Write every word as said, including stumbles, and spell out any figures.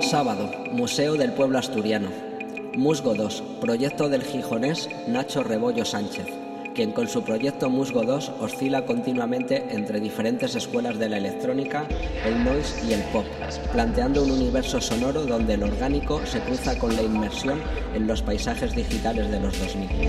Sábado, Museo del Pueblo Asturiano. Musgo dos, proyecto del gijonés Nacho Rebollo Sánchez, quien con su proyecto Musgo dos oscila continuamente entre diferentes escuelas de la electrónica, el noise y el pop, planteando un universo sonoro donde el orgánico se cruza con la inmersión en los paisajes digitales de los dos mil.